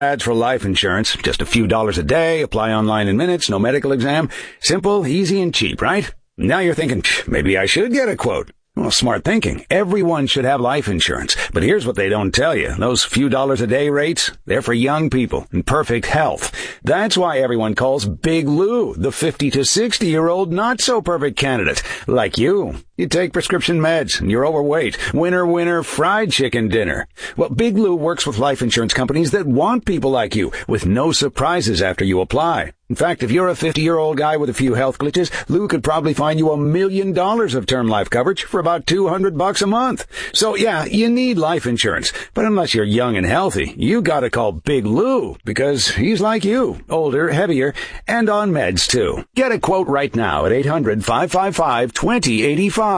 Ads for life insurance. Just a few dollars a day. Apply online in minutes. No medical exam. Simple, easy, and cheap, right? Now you're thinking, maybe I should get a quote. Well, smart thinking. Everyone should have life insurance. But here's what they don't tell you. Those few dollars a day rates, they're for young people in perfect health. That's why everyone calls Big Lou the 50 to 60-year-old not-so-perfect candidate. Like you. You take prescription meds and you're overweight. Winner, winner, fried chicken dinner. Well, Big Lou works with life insurance companies that want people like you with no surprises after you apply. In fact, if you're a 50-year-old guy with a few health glitches, Lou could probably find you $1 million of term life coverage for about $200 a month. So yeah, you need life insurance. But unless you're young and healthy, you gotta call Big Lou because he's like you, older, heavier, and on meds too. Get a quote right now at 800-555-2085.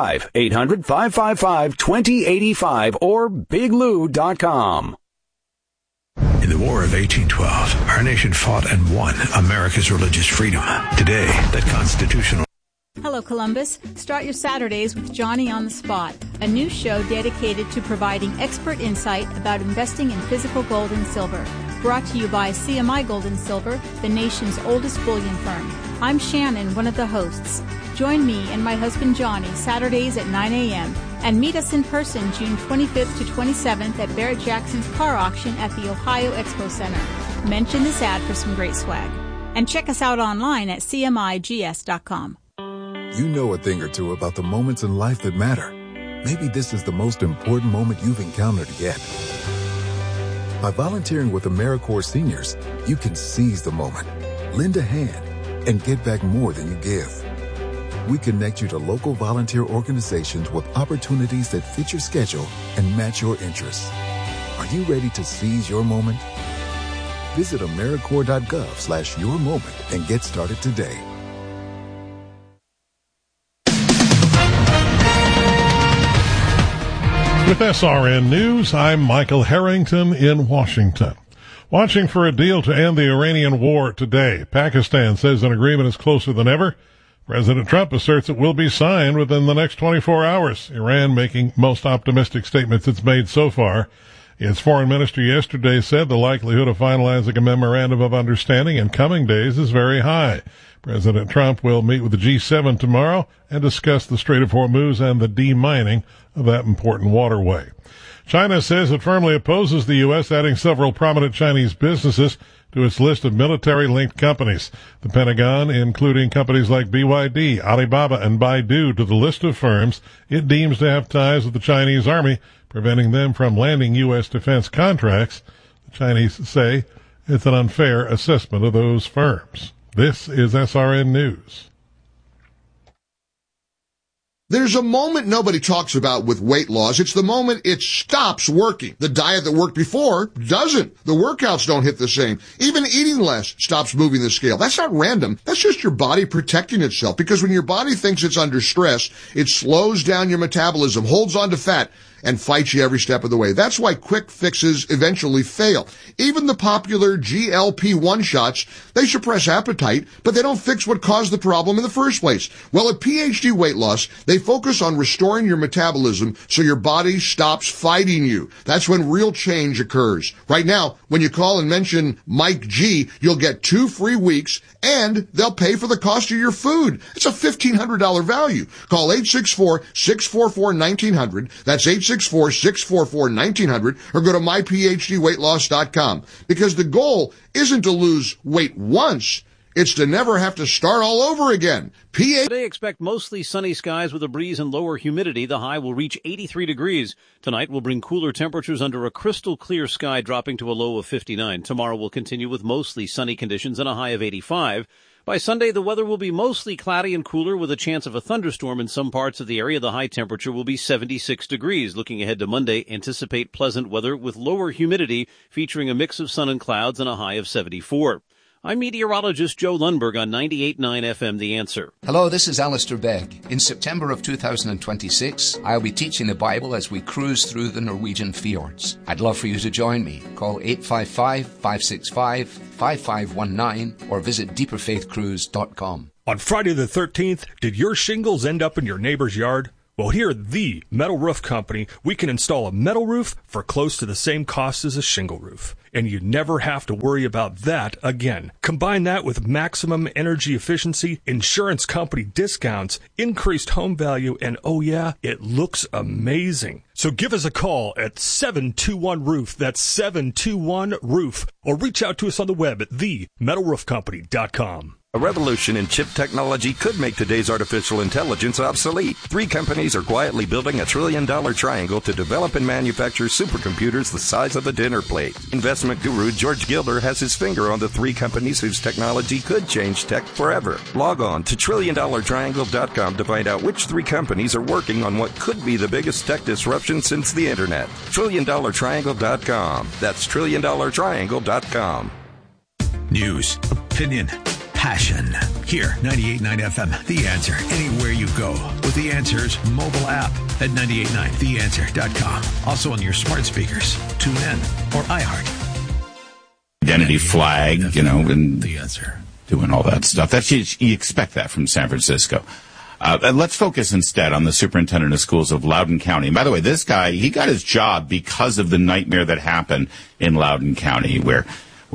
800-555-2085 or biglou.com. In the War of 1812, our nation fought and won America's religious freedom. Today, that constitutional... Hello, Columbus. Start your Saturdays with Johnny on the Spot, a new show dedicated to providing expert insight about investing in physical gold and silver. Brought to you by CMI Gold and Silver, the nation's oldest bullion firm. I'm Shannon, one of the hosts. Join me and my husband Johnny Saturdays at 9 a.m. and meet us in person June 25th to 27th at Barrett Jackson's car auction at the Ohio Expo Center. Mention this ad for some great swag. And check us out online at cmigs.com. You know a thing or two about the moments in life that matter. Maybe this is the most important moment you've encountered yet. By volunteering with AmeriCorps Seniors, you can seize the moment, lend a hand, and get back more than you give. We connect you to local volunteer organizations with opportunities that fit your schedule and match your interests. Are you ready to seize your moment? Visit AmeriCorps.gov/your moment and get started today. With SRN News, I'm Michael Harrington in Washington. Watching for a deal to end the Iranian war today. Pakistan says an agreement is closer than ever. President Trump asserts it will be signed within the next 24 hours. Iran making most optimistic statements it's made so far. Its foreign minister yesterday said the likelihood of finalizing a memorandum of understanding in coming days is very high. President Trump will meet with the G7 tomorrow and discuss the Strait of Hormuz and the demining of that important waterway. China says it firmly opposes the U.S. adding several prominent Chinese businesses to its list of military-linked companies. The Pentagon, including companies like BYD, Alibaba, and Baidu, to the list of firms it deems to have ties with the Chinese Army, preventing them from landing U.S. defense contracts. The Chinese say it's an unfair assessment of those firms. This is SRN News. There's a moment nobody talks about with weight loss. It's the moment it stops working. The diet that worked before doesn't. The workouts don't hit the same. Even eating less stops moving the scale. That's not random. That's just your body protecting itself. Because when your body thinks it's under stress, it slows down your metabolism, holds on to fat, and fights you every step of the way. That's why quick fixes eventually fail. Even the popular GLP-1 shots, they suppress appetite, but they don't fix what caused the problem in the first place. Well, at PhD Weight Loss, they focus on restoring your metabolism so your body stops fighting you. That's when real change occurs. Right now, when you call and mention Mike G, you'll get 2 free weeks, and they'll pay for the cost of your food. It's a $1,500 value. Call 864-644-1900. That's 864-644-1900, or go to myphdweightloss.com. Because the goal isn't to lose weight once, it's to never have to start all over again. Today, expect mostly sunny skies with a breeze and lower humidity. The high will reach 83 degrees. Tonight will bring cooler temperatures under a crystal clear sky, dropping to a low of 59. Tomorrow will continue with mostly sunny conditions and a high of 85. By Sunday, the weather will be mostly cloudy and cooler with a chance of a thunderstorm in some parts of the area. The high temperature will be 76 degrees. Looking ahead to Monday, anticipate pleasant weather with lower humidity, featuring a mix of sun and clouds and a high of 74. I'm meteorologist Joe Lundberg on 98.9 FM The Answer. Hello, this is Alistair Begg. In September of 2026, I'll be teaching the Bible as we cruise through the Norwegian fjords. I'd love for you to join me. Call 855-565-5519 or visit deeperfaithcruise.com. On Friday the 13th, did your shingles end up in your neighbor's yard? Well, here at the Metal Roof Company, we can install a metal roof for close to the same cost as a shingle roof. And you never have to worry about that again. Combine that with maximum energy efficiency, insurance company discounts, increased home value, and oh yeah, it looks amazing. So give us a call at 721-ROOF. That's 721-ROOF. Or reach out to us on the web at themetalroofcompany.com. A revolution in chip technology could make today's artificial intelligence obsolete. 3 companies are quietly building a $1 trillion triangle to develop and manufacture supercomputers the size of a dinner plate. Investment guru George Gilder has his finger on the 3 companies whose technology could change tech forever. Log on to TrillionDollarTriangle.com to find out which 3 companies are working on what could be the biggest tech disruption since the Internet. TrillionDollarTriangle.com. That's TrillionDollarTriangle.com. News, opinion, passion. Here, 98.9 FM, The Answer. Anywhere you go with The Answer's mobile app at 98.9theanswer.com. Also on your smart speakers, TuneIn or iHeart. Identity flag, and The Answer. Doing all that stuff. That's you expect that from San Francisco. Let's focus instead on the superintendent of schools of Loudoun County. And by the way, this guy, he got his job because of the nightmare that happened in Loudoun County where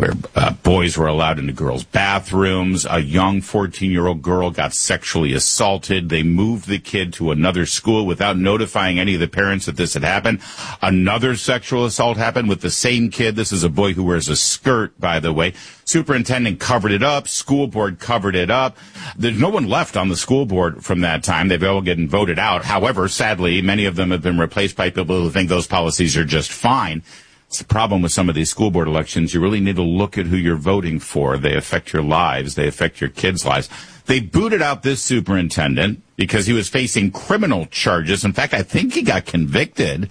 boys were allowed into girls' bathrooms. A young 14-year-old girl got sexually assaulted. They moved the kid to another school without notifying any of the parents that this had happened. Another sexual assault happened with the same kid. This is a boy who wears a skirt, by the way. Superintendent covered it up. School board covered it up. There's no one left on the school board from that time. They've all gotten voted out. However, sadly, many of them have been replaced by people who think those policies are just fine. It's the problem with some of these school board elections. You really need to look at who you're voting for. They affect your lives. They affect your kids' lives. They booted out this superintendent because he was facing criminal charges. In fact, I think he got convicted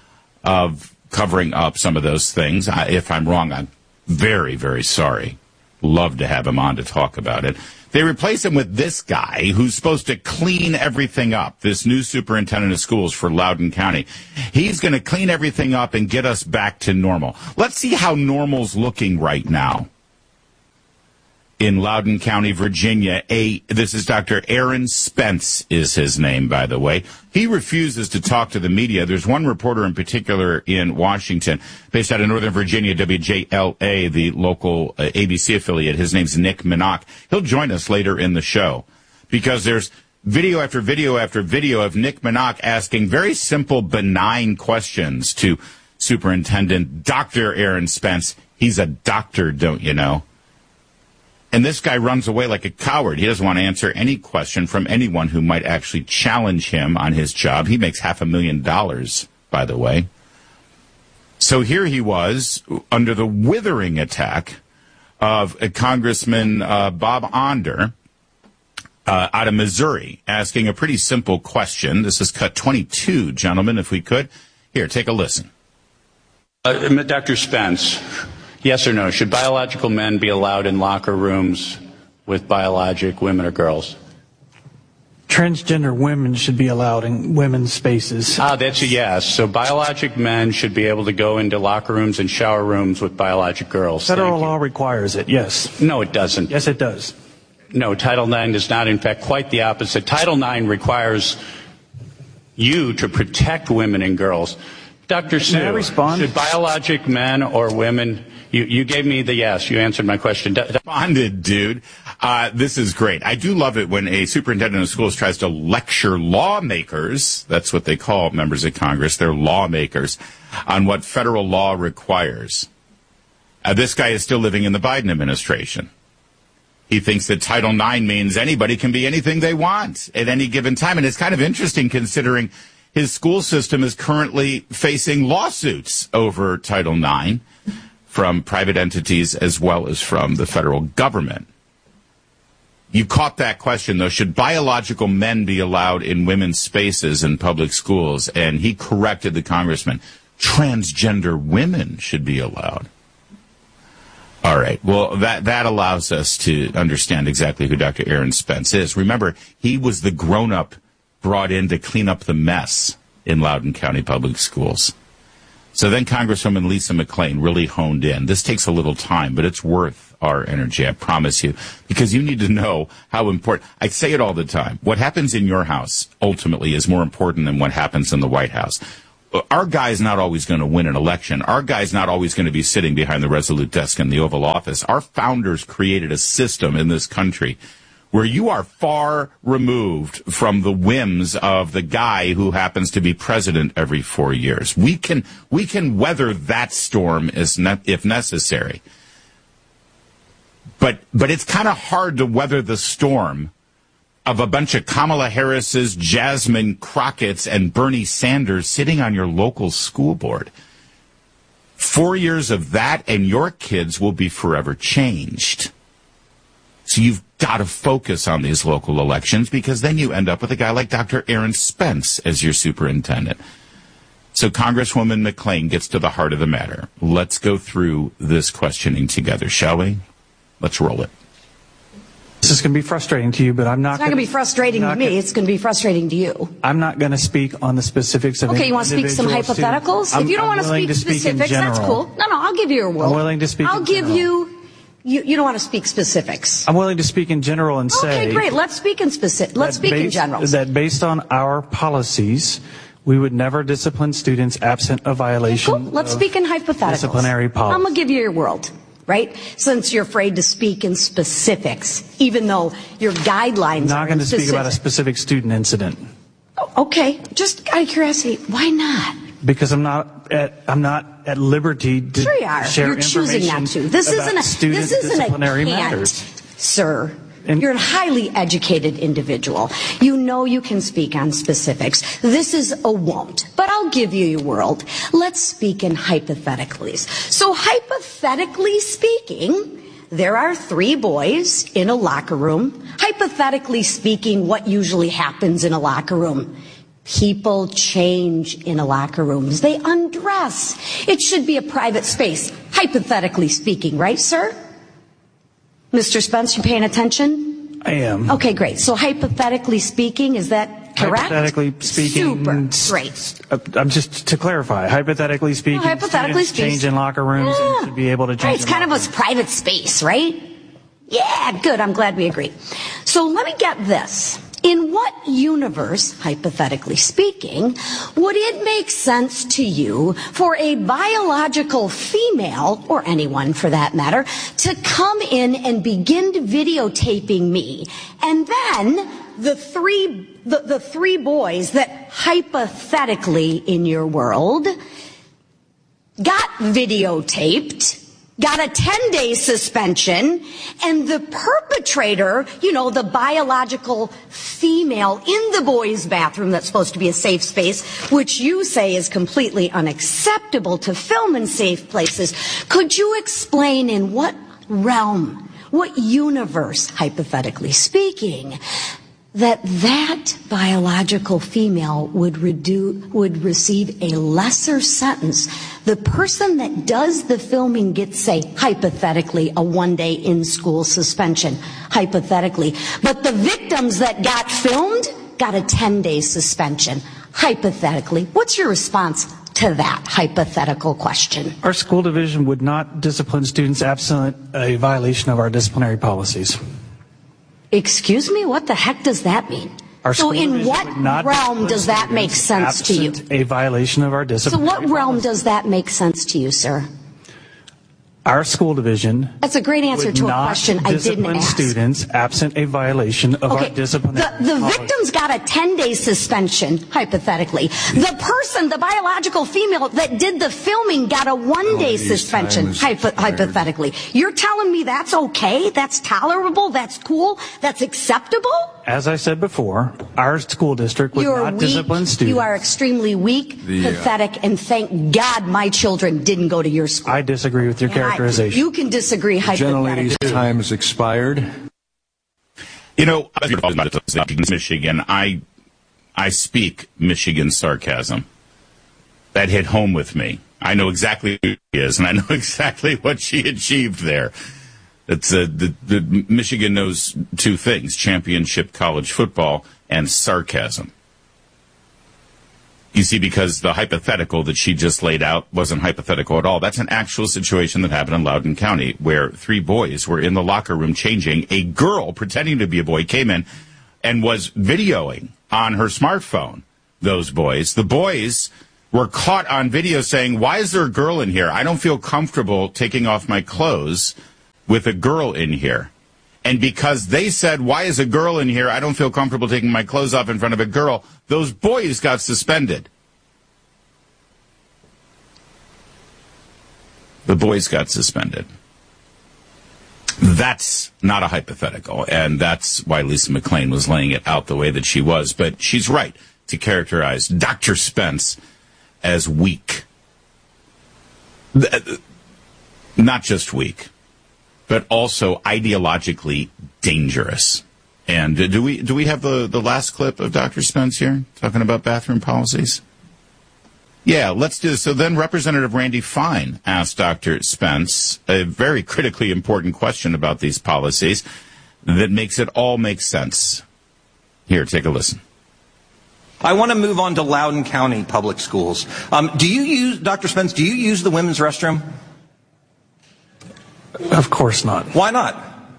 of covering up some of those things. If I'm wrong, I'm very, very sorry. Love to have him on to talk about it. They replace him with this guy who's supposed to clean everything up, this new superintendent of schools for Loudoun County. He's going to clean everything up and get us back to normal. Let's see how normal's looking right now. In Loudoun County, Virginia, this is Dr. Aaron Spence is his name, by the way. He refuses to talk to the media. There's one reporter in particular in Washington, based out of Northern Virginia, WJLA, the local ABC affiliate. His name's Nick Minock. He'll join us later in the show because there's video after video after video of Nick Minock asking very simple, benign questions to Superintendent Dr. Aaron Spence. He's a doctor, don't you know? And this guy runs away like a coward. He doesn't want to answer any question from anyone who might actually challenge him on his job. He makes $500,000, by the way. So here he was under the withering attack of a Congressman Bob Onder out of Missouri, asking a pretty simple question. This is cut 22, gentlemen, if we could. Here, take a listen. Dr. Spence. Yes or no? Should biological men be allowed in locker rooms with biologic women or girls? Transgender women should be allowed in women's spaces. That's a yes. So biologic men should be able to go into locker rooms and shower rooms with biologic girls. Federal law requires it, yes. No, it doesn't. Yes, it does. No, Title IX does not. In fact, quite the opposite. Title IX requires you to protect women and girls. Dr. Sue, may I respond? Should biologic men or women... You gave me the yes. You answered my question. Responded, dude. This is great. I do love it when a superintendent of schools tries to lecture lawmakers, that's what they call members of Congress, they're lawmakers, on what federal law requires. This guy is still living in the Biden administration. He thinks that Title IX means anybody can be anything they want at any given time. And it's kind of interesting considering his school system is currently facing lawsuits over Title IX. From private entities as well as from the federal government. You caught that question, though. Should biological men be allowed in women's spaces in public schools? And he corrected the congressman. Transgender women should be allowed. All right. Well, that allows us to understand exactly who Dr. Aaron Spence is. Remember, he was the grown-up brought in to clean up the mess in Loudoun County Public Schools. So then Congresswoman Lisa McClain really honed in. This takes a little time, but it's worth our energy. I promise you, because you need to know how important. I say it all the time. What happens in your house ultimately is more important than what happens in the White House. Our guy's not always going to win an election. Our guy's not always going to be sitting behind the resolute desk in the Oval Office. Our founders created a system in this country where you are far removed from the whims of the guy who happens to be president every 4 years. We can weather that storm if necessary. But it's kind of hard to weather the storm of a bunch of Kamala Harris's, Jasmine Crockett's, and Bernie Sanders sitting on your local school board. 4 years of that, and your kids will be forever changed. So you've got to focus on these local elections, because then you end up with a guy like Dr. Aaron Spence as your superintendent. So Congresswoman McClain gets to the heart of the matter. Let's go through this questioning together, shall we? Let's roll it. This is going to be frustrating to you, but I'm not. It's not going to be frustrating to me. It's going to be frustrating to you. I'm not going to speak on the specifics of. Okay, you want to speak some hypotheticals? If you don't want to speak specifics, that's cool. No, I'll give you your will. I'm willing to speak. I'll give you. You don't want to speak specifics. I'm willing to speak in general and say. Okay, great. Let's speak in specific. Let's speak in general. That based on our policies, we would never discipline students absent a violation. Okay, cool. Let's speak in hypotheticals. Disciplinary policy. I'm gonna give you your world, right? Since you're afraid to speak in specifics, even though your guidelines. I'm not going to speak about a specific student incident. Okay, just out of curiosity, why not? Because I'm not at liberty to sure you are. share You're choosing not to. This isn't a can't, sir. You're a highly educated individual. You know you can speak on specifics. This is a won't, but I'll give you your world. Let's speak in hypotheticals. So hypothetically speaking, there are 3 boys in a locker room. Hypothetically speaking, what usually happens in a locker room? People change in a locker room. They undress. It should be a private space, hypothetically speaking, right, sir? Mr. Spence, you paying attention? I am. Okay, great. So hypothetically speaking, is that correct? Hypothetically speaking. Super. Great. I'm just to clarify. Hypothetically speaking, change in locker rooms and should be able to change. Right, it's kind of a private space, right? Yeah, good. I'm glad we agree. So let me get this. In what universe, hypothetically speaking, would it make sense to you for a biological female, or anyone for that matter, to come in and begin videotaping me, and then the three boys that hypothetically in your world got videotaped, got a 10-day suspension, and the perpetrator, the biological female in the boys' bathroom that's supposed to be a safe space, which you say is completely unacceptable to film in safe places. Could you explain in what realm, what universe, hypothetically speaking, that biological female would receive a lesser sentence? The person that does the filming gets, say, hypothetically, a 1-day in-school suspension, hypothetically. But the victims that got filmed got a 10-day suspension, hypothetically. What's your response to that hypothetical question? Our school division would not discipline students absent a violation of our disciplinary policies. Excuse me? What the heck does that mean? So in what realm does that make sense to you? A violation of our disciplinary policies. So what realm does that make sense to you, sir? Our school division. That's a great answer to a question I didn't ask. Students absent a violation of our disciplinary policies. The victims got a 10-day suspension, hypothetically. The person, the biological female that did the filming, got a 1-day suspension, hypothetically. You're telling me that's okay? That's tolerable? That's cool? That's acceptable? As I said before, our school district would not discipline students. You are extremely weak, pathetic, and thank God my children didn't go to your school. I disagree with your characterization. You can disagree hypothetically. Gentlelady's time has expired. Michigan, I speak Michigan sarcasm. That hit home with me. I know exactly who she is, and I know exactly what she achieved there. It's the Michigan knows 2 things: championship college football and sarcasm. You see, because the hypothetical that she just laid out wasn't hypothetical at all. That's an actual situation that happened in Loudoun County, where 3 boys were in the locker room changing. A girl pretending to be a boy came in and was videoing on her smartphone those boys. The boys were caught on video saying, "Why is there a girl in here? I don't feel comfortable taking off my clothes with a girl in here." And because they said, "Why is a girl in here? I don't feel comfortable taking my clothes off in front of a girl," those boys got suspended. The boys got suspended. That's not a hypothetical, and that's why Lisa McClain was laying it out the way that she was. But she's right to characterize Dr. Spence as weak. Not just weak, but also ideologically dangerous. And do we have the last clip of Dr. Spence here talking about bathroom policies? Yeah, let's do this. So then Representative Randy Fine asked Dr. Spence a very critically important question about these policies that makes it all make sense. Here, take a listen. I want to move on to Loudoun County Public Schools. Dr. Spence, do you use the women's restroom? Of course not. Why not?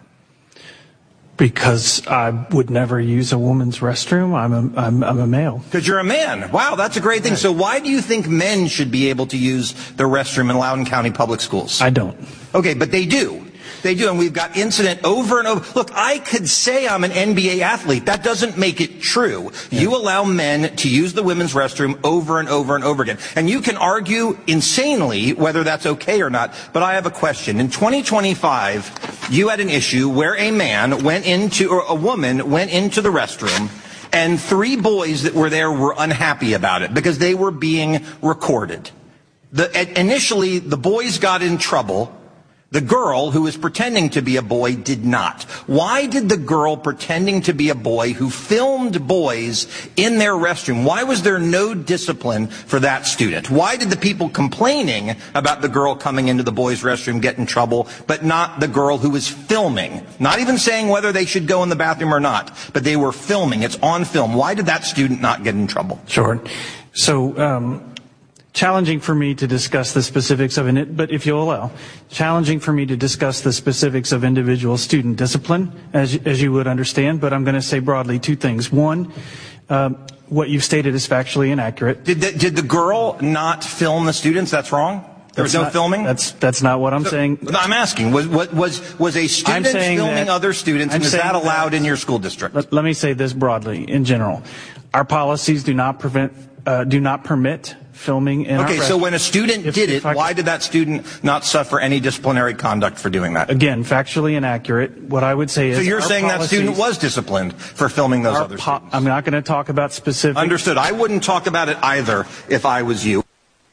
Because I would never use a woman's restroom. I'm a male. Because you're a man. Wow, that's a great thing. So why do you think men should be able to use the restroom in Loudoun County Public Schools? I don't. Okay, but they do. They do, and we've got incident over and over. Look, I could say I'm an NBA athlete. That doesn't make it true. Yeah. You allow men to use the women's restroom over and over and over again. And you can argue insanely whether that's okay or not, but I have a question. In 2025, you had an issue where a woman went into the restroom, and 3 boys that were there were unhappy about it because they were being recorded. Initially, the boys got in trouble. The girl who was pretending to be a boy did not. Why did the girl pretending to be a boy who filmed boys in their restroom, why was there no discipline for that student? Why did the people complaining about the girl coming into the boys' restroom get in trouble, but not the girl who was filming? Not even saying whether they should go in the bathroom or not, but they were filming. It's on film. Why did that student not get in trouble? Sure. So, challenging for me to discuss the specifics of it, but if you'll allow, challenging for me to discuss the specifics of individual student discipline, as you would understand, but I'm going to say broadly 2 things. One, what you've stated is factually inaccurate. Did the girl not film the students? That's wrong? There was no filming? That's not what I'm saying. I'm asking, was a student filming other students, and is that allowed in your school district? Let me say this broadly, in general. Our policies do not permit filming in our Okay, so when a student did it, why did that student not suffer any disciplinary conduct for doing that? Again, factually inaccurate. What I would say is... So you're saying that student was disciplined for filming those other students? I'm not going to talk about specific... Understood. I wouldn't talk about it either if I was you.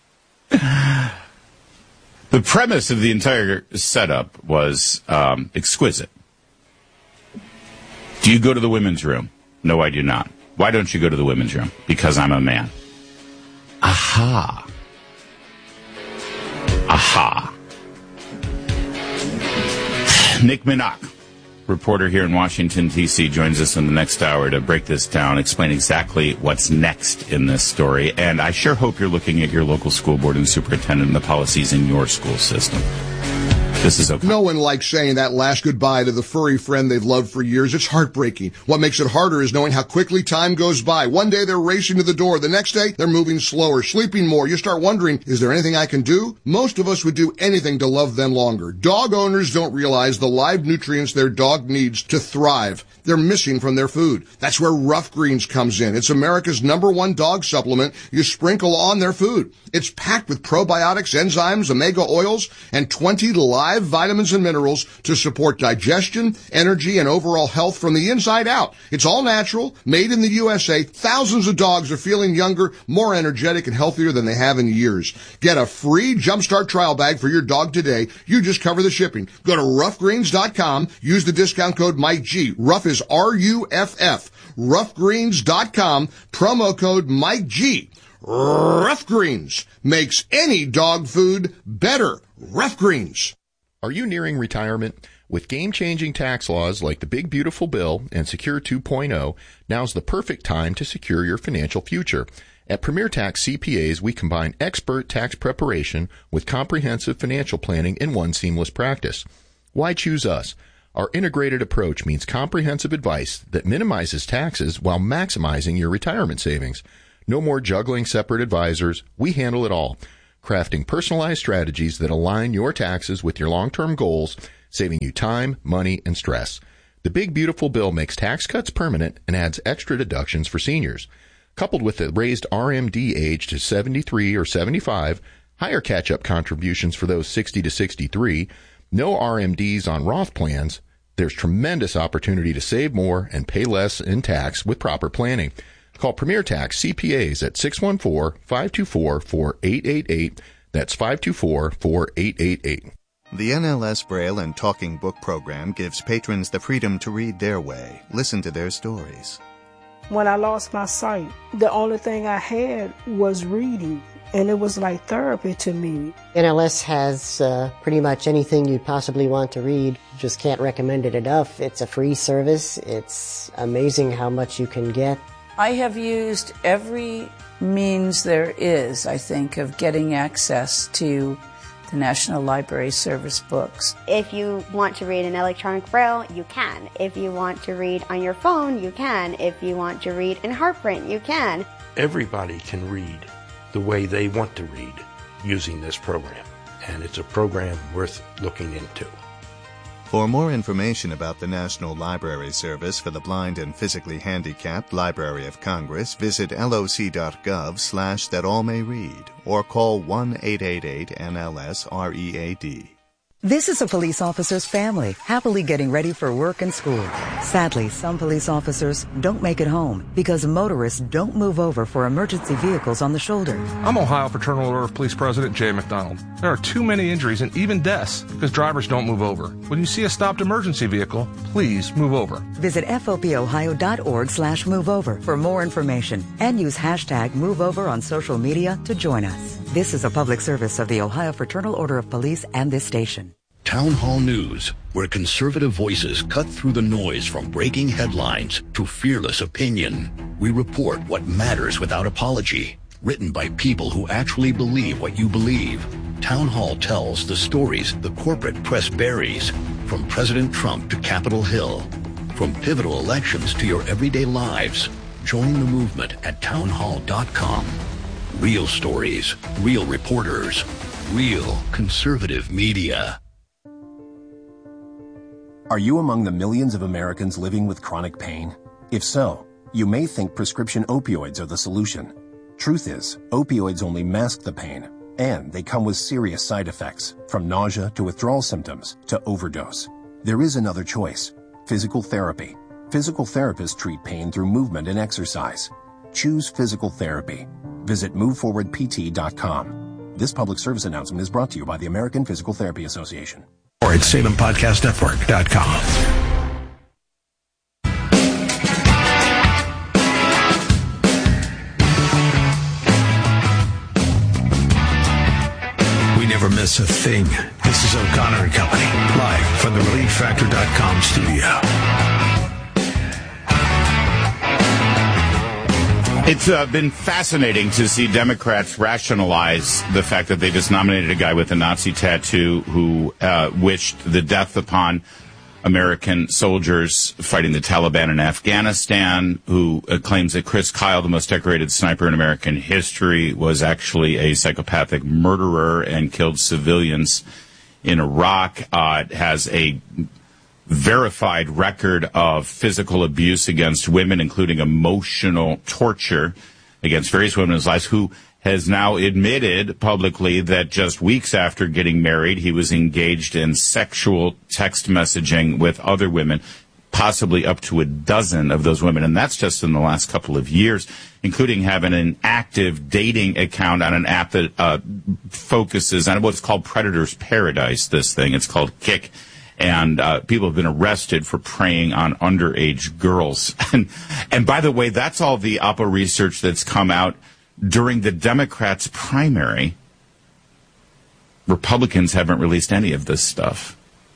The premise of the entire setup was exquisite. Do you go to the women's room? No, I do not. Why don't you go to the women's room? Because I'm a man. Aha. Aha. Nick Minock, reporter here in Washington, D.C., joins us in the next hour to break this down, explain exactly what's next in this story. And I sure hope you're looking at your local school board and superintendent and the policies in your school system. This is okay. No one likes saying that last goodbye to the furry friend they've loved for years. It's heartbreaking. What makes it harder is knowing how quickly time goes by. One day they're racing to the door. The next day they're moving slower, sleeping more. You start wondering, is there anything I can do? Most of us would do anything to love them longer. Dog owners don't realize the live nutrients their dog needs to thrive. They're missing from their food. That's where Rough Greens comes in. It's America's #1 dog supplement you sprinkle on their food. It's packed with probiotics, enzymes, omega oils, and 20 live vitamins and minerals to support digestion, energy, and overall health from the inside out. It's all natural, made in the USA. Thousands of dogs are feeling younger, more energetic, and healthier than they have in years. Get a free Jumpstart trial bag for your dog today. You just cover the shipping. Go to roughgreens.com. Use the discount code MikeG. Rough is RUFF. Roughgreens.com. Promo code MikeG. Rough Greens makes any dog food better. Rough Greens. Are you nearing retirement? With game-changing tax laws like the Big Beautiful Bill and Secure 2.0, now's the perfect time to secure your financial future. At Premier Tax CPAs, we combine expert tax preparation with comprehensive financial planning in one seamless practice. Why choose us? Our integrated approach means comprehensive advice that minimizes taxes while maximizing your retirement savings. No more juggling separate advisors. We handle it all, crafting personalized strategies that align your taxes with your long-term goals, saving you time, money, and stress. The Big Beautiful Bill makes tax cuts permanent and adds extra deductions for seniors. Coupled with the raised RMD age to 73 or 75, higher catch-up contributions for those 60 to 63, no RMDs on Roth plans, there's tremendous opportunity to save more and pay less in tax with proper planning. Call Premier Tax CPAs at 614-524-4888. That's 524-4888. The NLS Braille and Talking Book program gives patrons the freedom to read their way, listen to their stories. When I lost my sight, the only thing I had was reading, and it was like therapy to me. NLS has pretty much anything you'd possibly want to read. Just can't recommend it enough. It's a free service. It's amazing how much you can get. I have used every means there is, I think, of getting access to the National Library Service books. If you want to read in electronic Braille, you can. If you want to read on your phone, you can. If you want to read in Heartprint, you can. Everybody can read the way they want to read using this program, and it's a program worth looking into. For more information about the National Library Service for the Blind and Physically Handicapped Library of Congress, visit loc.gov/thatallmayread or call 1-888-NLS-READ. This is a police officer's family, happily getting ready for work and school. Sadly, some police officers don't make it home because motorists don't move over for emergency vehicles on the shoulder. I'm Ohio Fraternal Order of Police President Jay McDonald. There are too many injuries and even deaths because drivers don't move over. When you see a stopped emergency vehicle, please move over. Visit fopohio.org/moveover for more information and use hashtag MoveOver on social media to join us. This is a public service of the Ohio Fraternal Order of Police and this station. Town Hall News, where conservative voices cut through the noise from breaking headlines to fearless opinion. We report what matters without apology. Written by people who actually believe what you believe. Town Hall tells the stories the corporate press buries, from President Trump to Capitol Hill. From pivotal elections to your everyday lives. Join the movement at townhall.com. Real stories, real reporters, real conservative media. Are you among the millions of Americans living with chronic pain? If so, you may think prescription opioids are the solution. Truth is, opioids only mask the pain, and they come with serious side effects, from nausea to withdrawal symptoms to overdose. There is another choice: physical therapy. Physical therapists treat pain through movement and exercise. Choose physical therapy. Visit moveforwardpt.com. This public service announcement is brought to you by the American Physical Therapy Association. Or at SalemPodcastNetwork.com. We never miss a thing. This is O'Connor and Company, live from the ReliefFactor.com studio. It's been fascinating to see Democrats rationalize the fact that they just nominated a guy with a Nazi tattoo who wished the death upon American soldiers fighting the Taliban in Afghanistan, who claims that Chris Kyle, the most decorated sniper in American history, was actually a psychopathic murderer and killed civilians in Iraq, has a verified record of physical abuse against women, including emotional torture against various women in his life, who has now admitted publicly that just weeks after getting married, he was engaged in sexual text messaging with other women, possibly up to a dozen of those women. And that's just in the last couple of years, including having an active dating account on an app that focuses on what's called Predator's Paradise, this thing. It's called Kick. And people have been arrested for preying on underage girls. And by the way, that's all the Oppo research that's come out during the Democrats' primary. Republicans haven't released any of this stuff.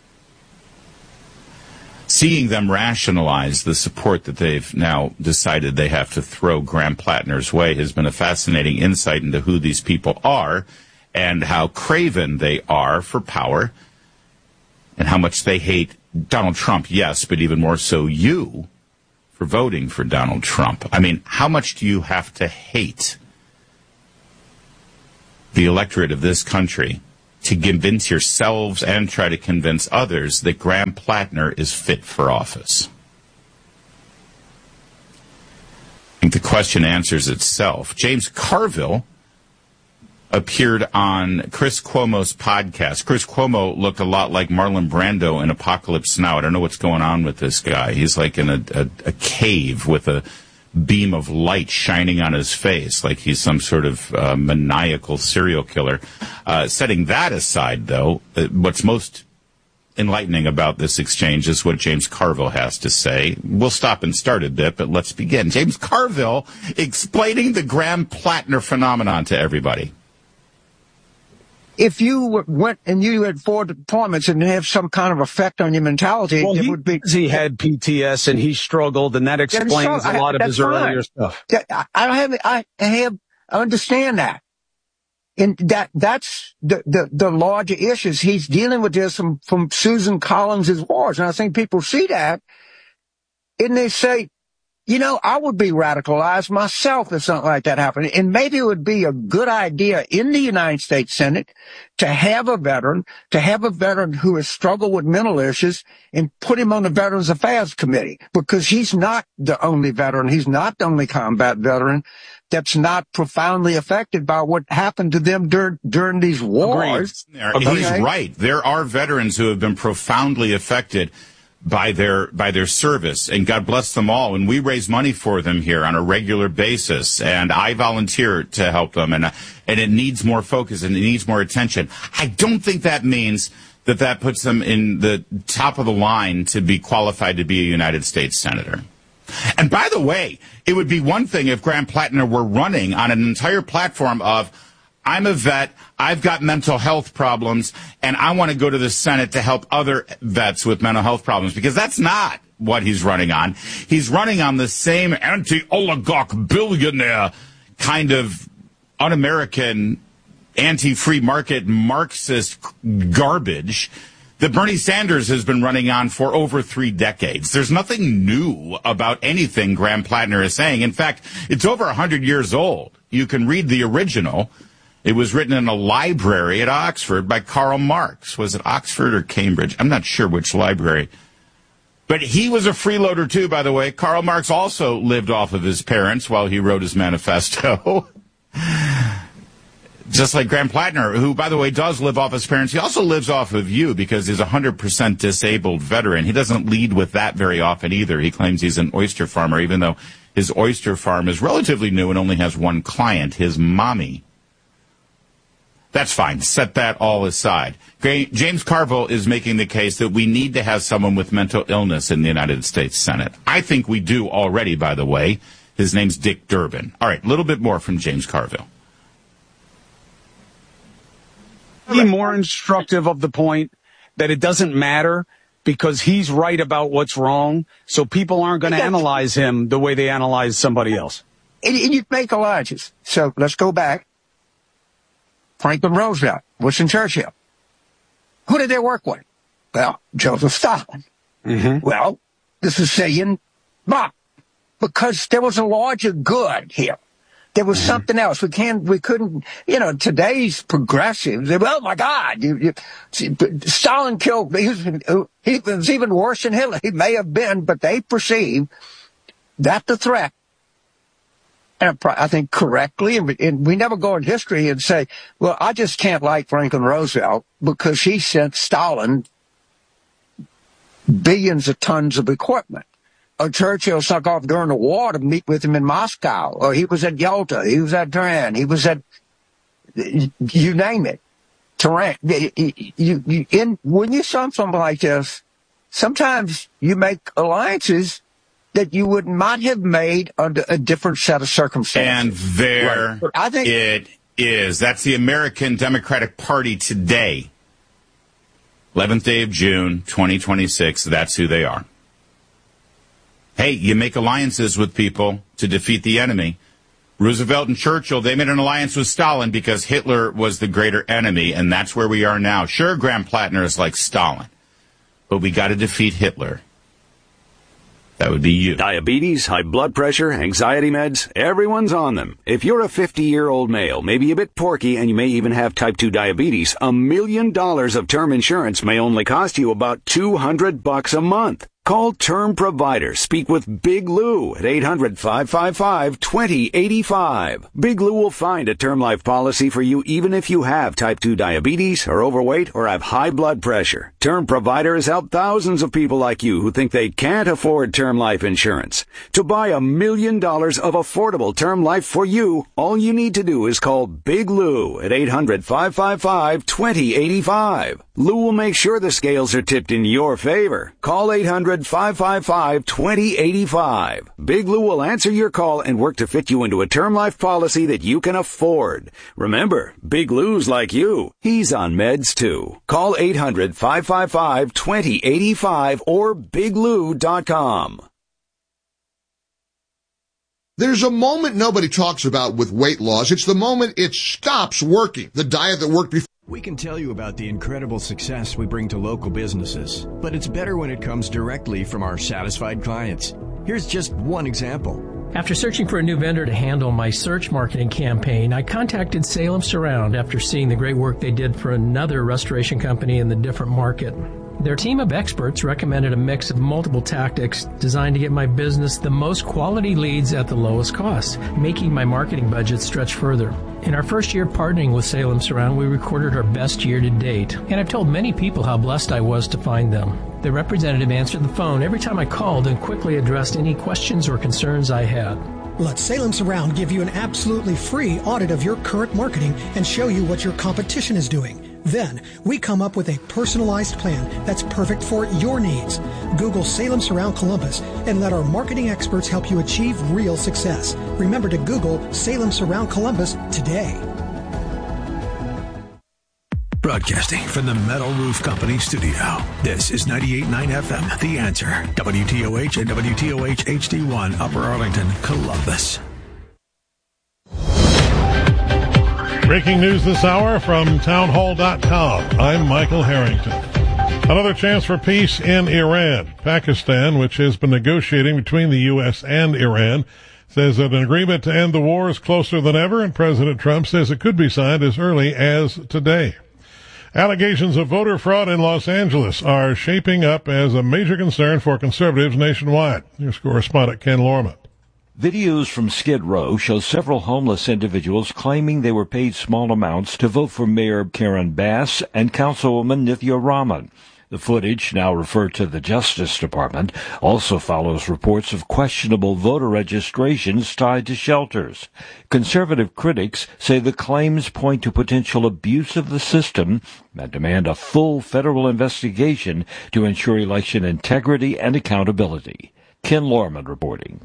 Seeing them rationalize the support that they've now decided they have to throw Graham Plattner's way has been a fascinating insight into who these people are and how craven they are for power and how much they hate Donald Trump, yes, but even more so you for voting for Donald Trump. I mean, how much do you have to hate the electorate of this country to convince yourselves and try to convince others that Graham Plattner is fit for office? I think the question answers itself. James Carville appeared on Chris Cuomo's podcast. Chris Cuomo looked a lot like Marlon Brando in Apocalypse Now. I don't know what's going on with this guy. He's like in a cave with a beam of light shining on his face, like he's some sort of maniacal serial killer. Setting that aside, though, what's most enlightening about this exchange is what James Carville has to say. We'll stop and start a bit, but let's begin. James Carville explaining the Graham Plattner phenomenon to everybody. If you went and you had 4 deployments and have some kind of effect on your mentality, well, it would be. He had PTS and he struggled, and that explains a lot of his earlier stuff. I understand that. And that's the larger issues. He's dealing with this from Susan Collins's wars. And I think people see that and they say, you know, I would be radicalized myself if something like that happened. And maybe it would be a good idea in the United States Senate to have a veteran who has struggled with mental issues and put him on the Veterans Affairs Committee, because he's not the only veteran. He's not the only combat veteran that's not profoundly affected by what happened to them during these wars. He's right. There are veterans who have been profoundly affected by their service, and God bless them all. And we raise money for them here on a regular basis, and I volunteer to help them, and it needs more focus and it needs more attention. I don't think that means that puts them in the top of the line to be qualified to be a United States Senator. And by the way, it would be one thing if Graham Plattner were running on an entire platform of, I'm a vet, I've got mental health problems, and I want to go to the Senate to help other vets with mental health problems, because that's not what he's running on. He's running on the same anti-oligarch billionaire kind of un-American, anti-free market Marxist garbage that Bernie Sanders has been running on for over 3 decades. There's nothing new about anything Graham Plattner is saying. In fact, it's over 100 years old. You can read the original. It was written in a library at Oxford by Karl Marx. Was it Oxford or Cambridge? I'm not sure which library. But he was a freeloader too, by the way. Karl Marx also lived off of his parents while he wrote his manifesto. Just like Graham Plattner, who, by the way, does live off his parents. He also lives off of you because he's a 100% disabled veteran. He doesn't lead with that very often either. He claims he's an oyster farmer, even though his oyster farm is relatively new and only has one client, his mommy. That's fine. Set that all aside. James Carville is making the case that we need to have someone with mental illness in the United States Senate. I think we do already, by the way. His name's Dick Durbin. All right, a little bit more from James Carville. Be more instructive of the point that it doesn't matter because he's right about what's wrong, so people aren't going to analyze him the way they analyze somebody else. And you make alliances. So let's go back. Franklin Roosevelt, Winston Churchill. Who did they work with? Well, Joseph Stalin. Mm-hmm. Well, this is saying, because there was a larger good here. There was something else. We couldn't, today's progressives, oh my God, Stalin killed, he was even worse than Hitler. He may have been, but they perceived that the threat. And I think correctly, and we never go in history and say, well, I just can't like Franklin Roosevelt because he sent Stalin billions of tons of equipment. Or Churchill snuck off during the war to meet with him in Moscow. Or he was at Yalta. He was at Tehran. He was at, you name it, Tehran. When you saw something like this, sometimes you make alliances that you would not have made under a different set of circumstances. And there it is. That's the American Democratic Party today. 11th day of June, 2026. That's who they are. Hey, you make alliances with people to defeat the enemy. Roosevelt and Churchill, they made an alliance with Stalin because Hitler was the greater enemy, and that's where we are now. Sure, Graham Plattner is like Stalin, but we got to defeat Hitler. That would be you. Diabetes, high blood pressure, anxiety meds, everyone's on them. If you're a 50-year-old male, maybe a bit porky, and you may even have type 2 diabetes, $1 million of term insurance may only cost you about $200 a month. Call Term Provider. Speak with Big Lou at 800-555-2085. Big Lou will find a term life policy for you even if you have type 2 diabetes, are overweight, or have high blood pressure. Term Provider has helped thousands of people like you who think they can't afford term life insurance. To buy $1 million of affordable term life for you, all you need to do is call Big Lou at 800-555-2085. Lou will make sure the scales are tipped in your favor. Call 800-555-2085. Big Lou will answer your call and work to fit you into a term life policy that you can afford. Remember, Big Lou's like you. He's on meds too. Call 800-555-2085 or biglou.com. There's a moment nobody talks about with weight loss. It's the moment it stops working. The diet that worked before. We can tell you about the incredible success we bring to local businesses, but it's better when it comes directly from our satisfied clients. Here's just one example. After searching for a new vendor to handle my search marketing campaign, I contacted Salem Surround after seeing the great work they did for another restoration company in the different market. Their team of experts recommended a mix of multiple tactics designed to get my business the most quality leads at the lowest cost, making my marketing budget stretch further. In our first year partnering with Salem Surround, we recorded our best year to date, and I've told many people how blessed I was to find them. The representative answered the phone every time I called and quickly addressed any questions or concerns I had. Let Salem Surround give you an absolutely free audit of your current marketing and show you what your competition is doing. Then, we come up with a personalized plan that's perfect for your needs. Google Salem Surround Columbus and let our marketing experts help you achieve real success. Remember to Google Salem Surround Columbus today. Broadcasting from the Metal Roof Company studio, this is 98.9 FM, The Answer, WTOH and WTOH HD1, Upper Arlington, Columbus. Breaking news this hour from townhall.com. I'm Michael Harrington. Another chance for peace in Iran. Pakistan, which has been negotiating between the U.S. and Iran, says that an agreement to end the war is closer than ever, and President Trump says it could be signed as early as today. Allegations of voter fraud in Los Angeles are shaping up as a major concern for conservatives nationwide. Here's correspondent Ken Lorman. Videos from Skid Row show several homeless individuals claiming they were paid small amounts to vote for Mayor Karen Bass and Councilwoman Nithya Raman. The footage, now referred to the Justice Department, also follows reports of questionable voter registrations tied to shelters. Conservative critics say the claims point to potential abuse of the system and demand a full federal investigation to ensure election integrity and accountability. Ken Lorman reporting.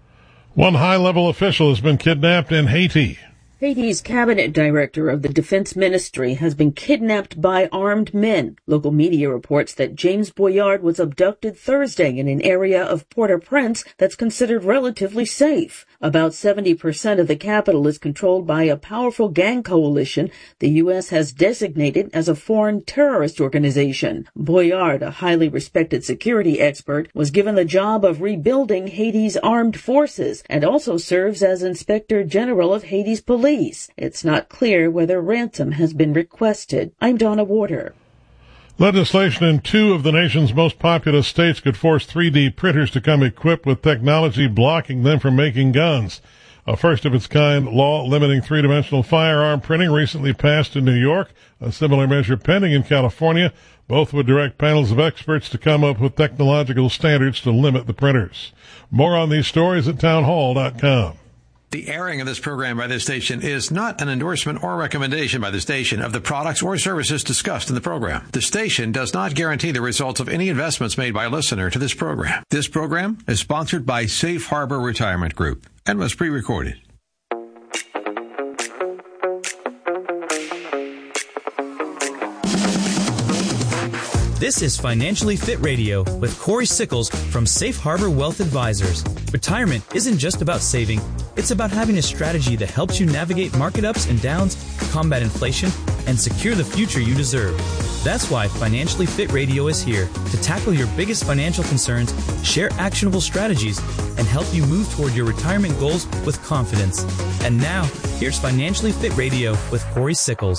One high-level official has been kidnapped in Haiti. Haiti's cabinet director of the defense ministry has been kidnapped by armed men. Local media reports that James Boyard was abducted Thursday in an area of Port-au-Prince that's considered relatively safe. About 70% of the capital is controlled by a powerful gang coalition the U.S. has designated as a foreign terrorist organization. Boyard, a highly respected security expert, was given the job of rebuilding Haiti's armed forces and also serves as Inspector General of Haiti's police. It's not clear whether ransom has been requested. I'm Donna Warder. Legislation in 2 of the nation's most populous states could force 3D printers to come equipped with technology blocking them from making guns. A first-of-its-kind law limiting three-dimensional firearm printing recently passed in New York. A similar measure pending in California. Both would direct panels of experts to come up with technological standards to limit the printers. More on these stories at townhall.com. The airing of this program by this station is not an endorsement or recommendation by the station of the products or services discussed in the program. The station does not guarantee the results of any investments made by a listener to this program. This program is sponsored by Safe Harbor Retirement Group and was pre-recorded. This is Financially Fit Radio with Corey Sickles from Safe Harbor Wealth Advisors. Retirement isn't just about saving. It's about having a strategy that helps you navigate market ups and downs, combat inflation, and secure the future you deserve. That's why Financially Fit Radio is here to tackle your biggest financial concerns, share actionable strategies, and help you move toward your retirement goals with confidence. And now, here's Financially Fit Radio with Corey Sickles.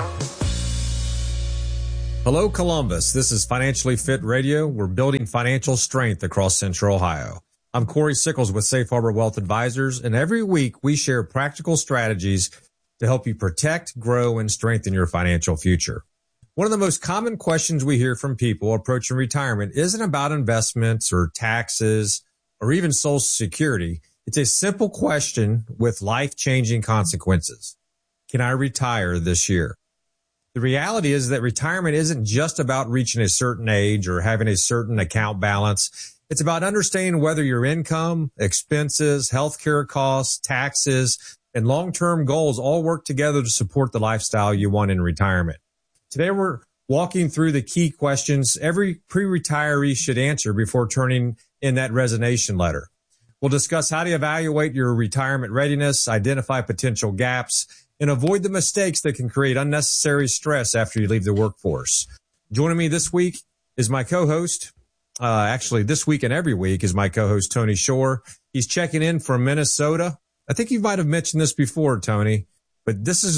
Hello, Columbus. This is Financially Fit Radio. We're building financial strength across Central Ohio. I'm Corey Sickles with Safe Harbor Wealth Advisors, and every week we share practical strategies to help you protect, grow, and strengthen your financial future. One of the most common questions we hear from people approaching retirement isn't about investments or taxes or even Social Security. It's a simple question with life-changing consequences. Can I retire this year? The reality is that retirement isn't just about reaching a certain age or having a certain account balance. It's about understanding whether your income, expenses, healthcare costs, taxes, and long-term goals all work together to support the lifestyle you want in retirement. Today, we're walking through the key questions every pre-retiree should answer before turning in that resignation letter. We'll discuss how to evaluate your retirement readiness, identify potential gaps, and avoid the mistakes that can create unnecessary stress after you leave the workforce. Joining me this week is my co-host. Actually, this week and every week is my co-host, Tony Shore. He's checking in from Minnesota. I think you might have mentioned this before, Tony, but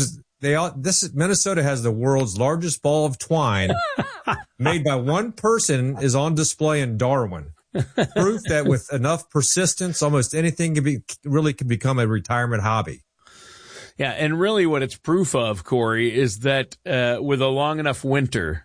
Minnesota has the world's largest ball of twine made by one person is on display in Darwin. Proof that with enough persistence, almost anything can become a retirement hobby. Yeah, and really what it's proof of, Corey, is that with long enough winters,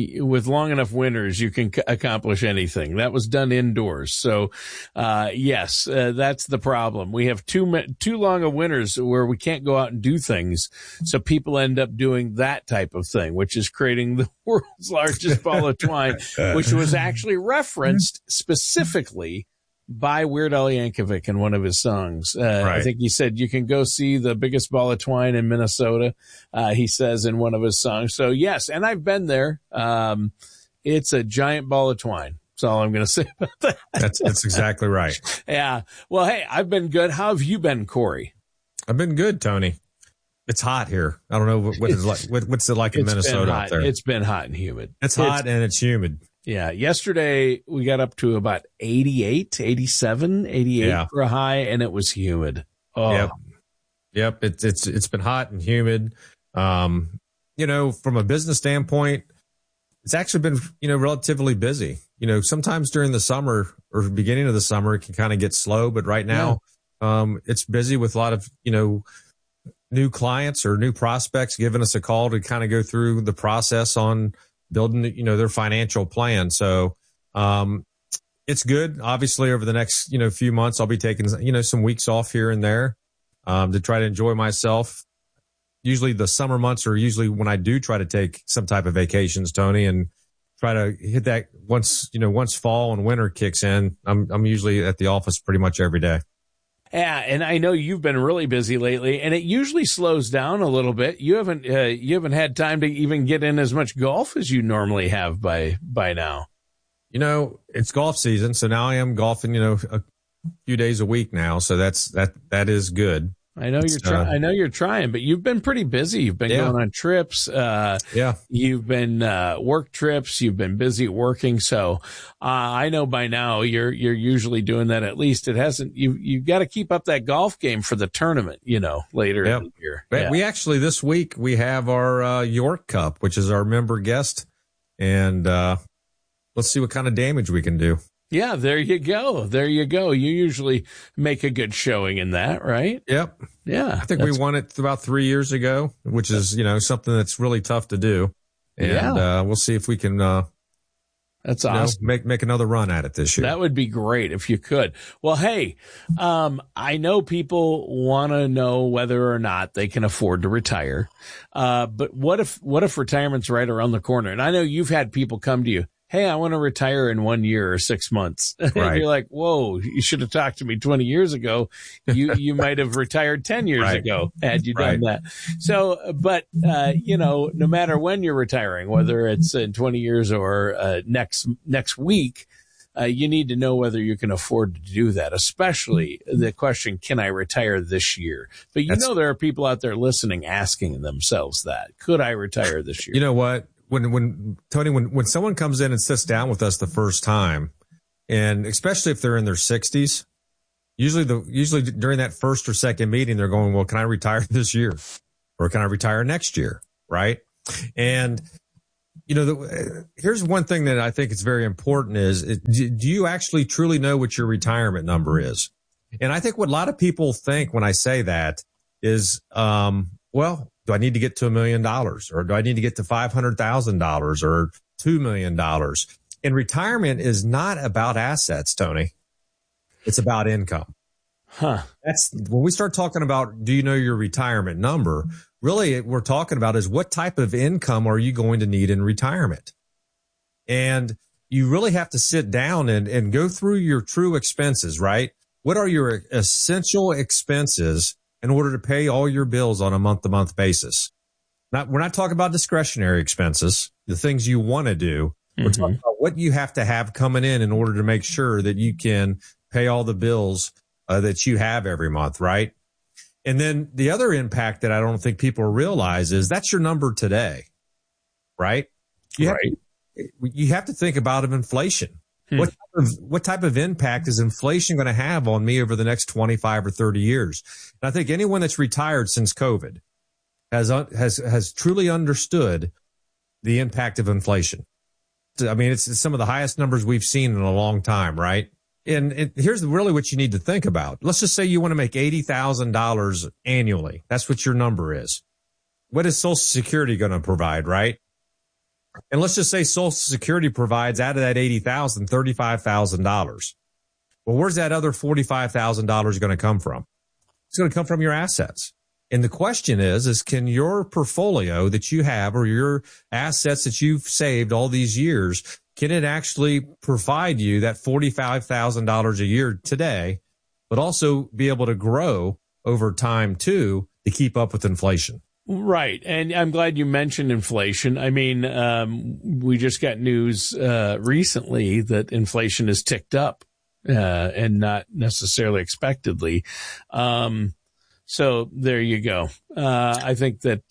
you can accomplish anything. That was done indoors. So, yes, that's the problem. We have too long of winters where we can't go out and do things. So people end up doing that type of thing, which is creating the world's largest ball of twine, which was actually referenced specifically by Weird Al Yankovic in one of his songs. Right. I think he said, you can go see the biggest ball of twine in Minnesota, he says in one of his songs. So, yes, and I've been there. It's a giant ball of twine. That's all I'm going to say about that. That's exactly right. Yeah. Well, hey, I've been good. How have you been, Corey? I've been good, Tony. It's hot here. I don't know what it's like. What's it like in Minnesota out there? It's been hot and humid. It's hot and it's humid. Yeah. Yesterday we got up to about 88, 87, 88 for a high, and it was humid. Oh. Yep. It's been hot and humid. From a business standpoint, it's actually been, relatively busy. Sometimes during the summer or beginning of the summer, it can kind of get slow, but right now, it's busy with a lot of, new clients or new prospects giving us a call to kind of go through the process on building, their financial plan. So, it's good. Obviously over the next, few months, I'll be taking, some weeks off here and there, to try to enjoy myself. Usually the summer months are usually when I do try to take some type of vacations, Tony, and try to hit that once fall and winter kicks in. I'm usually at the office pretty much every day. Yeah, and I know you've been really busy lately, and it usually slows down a little bit. You haven't had time to even get in as much golf as you normally have by now. It's golf season, so now I am golfing, a few days a week now, so that is good. I know you're trying, but you've been pretty busy. You've been going on trips. You've been work trips. You've been busy working. So I know by now you're usually doing that. At least it hasn't. You've got to keep up that golf game for the tournament. Later in the year. Yeah. We actually this week we have our York Cup, which is our member guest, and let's see what kind of damage we can do. Yeah, there you go. You usually make a good showing in that, right? Yep. Yeah. I think we won it about 3 years ago, which is, something that's really tough to do. And we'll see if we can that's awesome. Make another run at it this year. That would be great if you could. Well, hey, I know people want to know whether or not they can afford to retire. But what if retirement's right around the corner? And I know you've had people come to you. hey, I want to retire in 1 year or 6 months. Right. And you're like, whoa, you should have talked to me 20 years ago. You might have retired 10 years ago had you done that. So, but, no matter when you're retiring, whether it's in 20 years or next week, you need to know whether you can afford to do that, especially the question, can I retire this year? But there are people out there listening asking themselves that. Could I retire this year? You know what? When Tony, when someone comes in and sits down with us the first time, and especially if they're in their 60s, usually during that first or second meeting, they're going, well, can I retire this year? Or can I retire next year? Right? And here's one thing that I think is very important is, do you actually truly know what your retirement number is? And I think what a lot of people think when I say that is, do I need to get to $1 million, or do I need to get to $500,000 or $2 million? And retirement is not about assets, Tony. It's about income. That's when we start talking about, do you know your retirement number? Really, we're talking about is what type of income are you going to need in retirement? And you really have to sit down and go through your true expenses, right? What are your essential expenses in order to pay all your bills on a month-to-month basis? We're not talking about discretionary expenses, the things you want to do. We're talking about what you have to have coming in order to make sure that you can pay all the bills that you have every month, right? And then the other impact that I don't think people realize is that's your number today, right? You have to think about inflation. What type of impact is inflation going to have on me over the next 25 or 30 years? And I think anyone that's retired since COVID has truly understood the impact of inflation. I mean, it's some of the highest numbers we've seen in a long time, right? And here's really what you need to think about. Let's just say you want to make $80,000 annually. That's what your number is. What is Social Security going to provide, right? And let's just say Social Security provides out of that $80,000, $35,000. Well, where's that other $45,000 going to come from? It's going to come from your assets. And the question is can your portfolio that you have or your assets that you've saved all these years, can it actually provide you that $45,000 a year today, but also be able to grow over time too to keep up with inflation? Right. And I'm glad you mentioned inflation. I mean, we just got news recently that inflation has ticked up and not necessarily expectedly. So there you go. I think that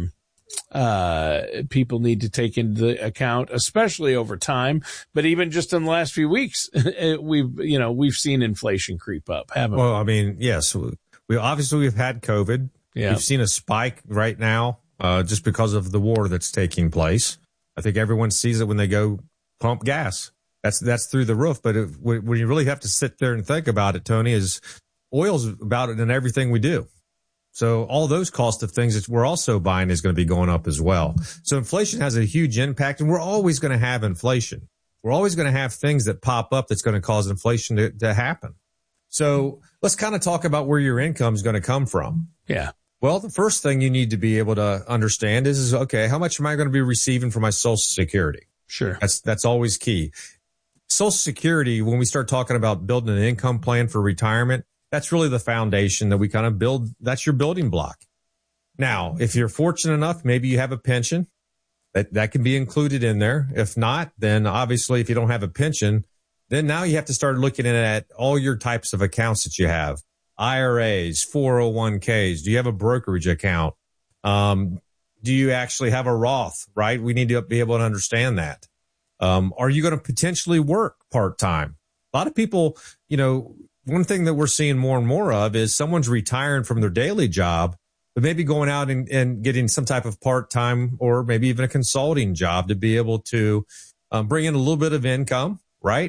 people need to take into account, especially over time, but even just in the last few weeks, we've seen inflation creep up, haven't we? Well, I mean, yes, we've had COVID. Yeah. We've seen a spike right now, just because of the war that's taking place. I think everyone sees it when they go pump gas. That's through the roof. But when you really have to sit there and think about it, Tony, is oil's about it in everything we do. So all those costs of things that we're also buying is going to be going up as well. So inflation has a huge impact, and we're always going to have inflation. We're always going to have things that pop up that's going to cause inflation to happen. So let's kind of talk about where your income is going to come from. Yeah. Well, the first thing you need to be able to understand is okay, how much am I going to be receiving from my Social Security? Sure. That's always key. Social Security, when we start talking about building an income plan for retirement, that's really the foundation that we kind of build. That's your building block. Now, if you're fortunate enough, maybe you have a pension that can be included in there. If not, then obviously if you don't have a pension, then now you have to start looking at all your types of accounts that you have. IRAs, 401ks. Do you have a brokerage account? Do you actually have a Roth, right? We need to be able to understand that. Are you going to potentially work part-time? A lot of people, one thing that we're seeing more and more of is someone's retiring from their daily job, but maybe going out and getting some type of part-time or maybe even a consulting job to be able to bring in a little bit of income, right?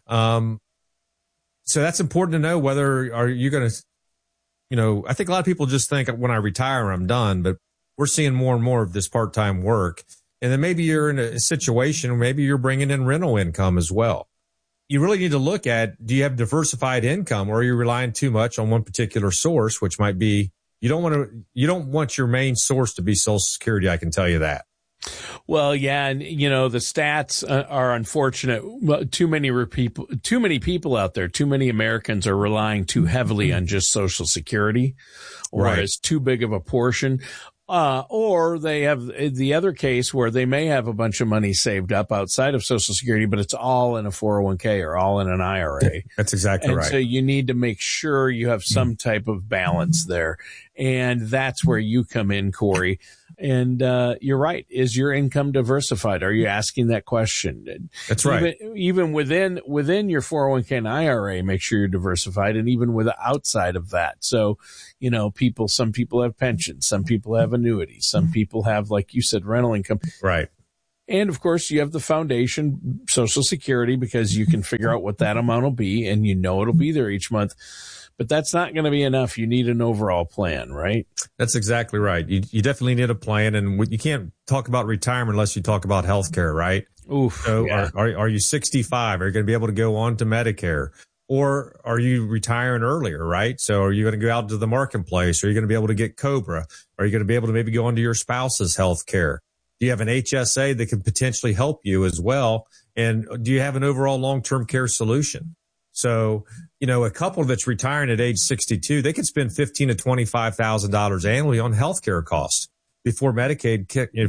So that's important to know. Whether are you going to, I think a lot of people just think when I retire, I'm done, but we're seeing more and more of this part-time work. And then maybe you're in a situation where maybe you're bringing in rental income as well. You really need to look at, do you have diversified income, or are you relying too much on one particular source, which might be, you don't want your main source to be Social Security. I can tell you that. Well, yeah, and the stats are unfortunate. Too many people out there, too many Americans are relying too heavily on just Social Security, or as too big of a portion. Or they have the other case where they may have a bunch of money saved up outside of Social Security, but it's all in a 401k or all in an IRA. That's exactly right. So you need to make sure you have some type of balance there. And that's where you come in, Corey. And you're right. Is your income diversified? Are you asking that question? That's right. Even within your 401k and IRA, make sure you're diversified, and even with outside of that. So, some people have pensions, some people have annuities, some people have, like you said, rental income. Right. And of course, you have the foundation, Social Security, because you can figure out what that amount will be, and it'll be there each month. But that's not going to be enough. You need an overall plan, right? That's exactly right. You definitely need a plan, and you can't talk about retirement unless you talk about health care, right? Oof. So yeah. Are you 65? Are you going to be able to go on to Medicare? Or are you retiring earlier, right? So are you going to go out to the marketplace? Are you going to be able to get COBRA? Are you going to be able to maybe go onto your spouse's health care? Do you have an HSA that can potentially help you as well? And do you have an overall long-term care solution? So, a couple that's retiring at age 62, they could spend $15,000 to $25,000 annually on healthcare costs before Medicare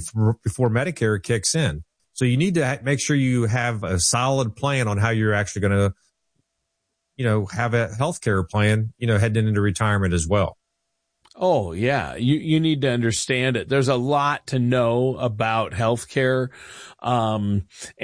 kicks in. So you need to make sure you have a solid plan on how you're actually going to, have a healthcare plan, heading into retirement as well. Oh, yeah. You need to understand it. There's a lot to know about healthcare. And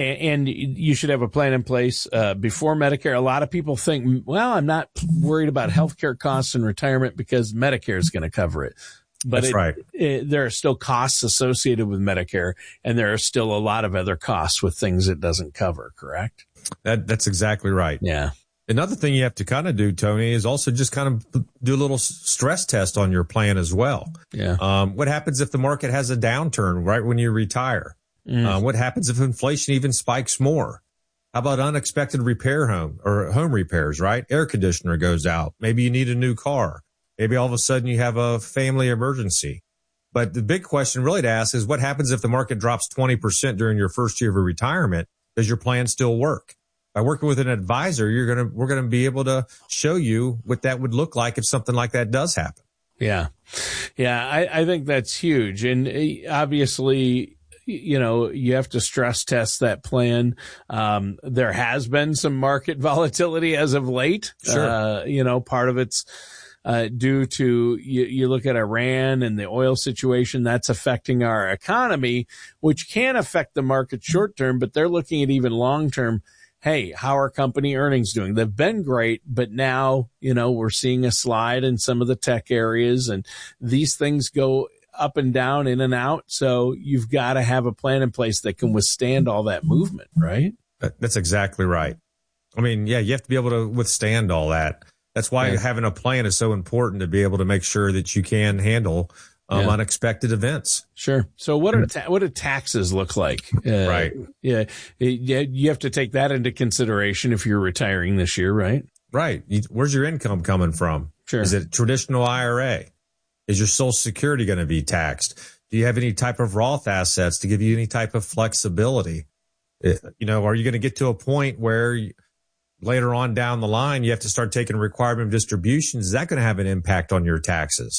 you should have a plan in place, before Medicare. A lot of people think, well, I'm not worried about healthcare costs in retirement because Medicare is going to cover it. But that's right. There are still costs associated with Medicare, and there are still a lot of other costs with things it doesn't cover, correct? That's exactly right. Yeah. Another thing you have to kind of do, Tony, is also just kind of do a little stress test on your plan as well. Yeah. What happens if the market has a downturn right when you retire? What happens if inflation even spikes more? How about unexpected home repairs, right? Air conditioner goes out. Maybe you need a new car. Maybe all of a sudden you have a family emergency. But the big question really to ask is what happens if the market drops 20% during your first year of retirement? Does your plan still work? By working with an advisor, we're going to be able to show you what that would look like if something like that does happen. Yeah. Yeah. I think that's huge. And obviously, you have to stress test that plan. There has been some market volatility as of late. Sure. Part of it's due to you look at Iran and the oil situation that's affecting our economy, which can affect the market short term, but they're looking at even long term. Hey, how are company earnings doing? They've been great, but now, we're seeing a slide in some of the tech areas, and these things go up and down, in and out. So you've got to have a plan in place that can withstand all that movement, right? That's exactly right. I mean, yeah, you have to be able to withstand all that. That's why having a plan is so important, to be able to make sure that you can handle unexpected events. Sure. So what do taxes look like? Right. Yeah. You have to take that into consideration if you're retiring this year, right? Right. Where's your income coming from? Sure. Is it traditional IRA? Is your Social Security going to be taxed? Do you have any type of Roth assets to give you any type of flexibility? Are you going to get to a point where later on down the line, you have to start taking requirement of distributions? Is that going to have an impact on your taxes?